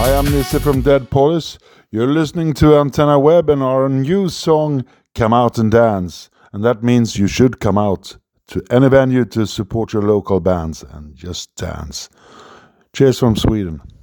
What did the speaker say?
I am Nisse from Dead Polis. You're listening to Antenna Web and our new song, Come Out and Dance. And that means you should come out to any venue to support your local bands and just dance. Cheers from Sweden.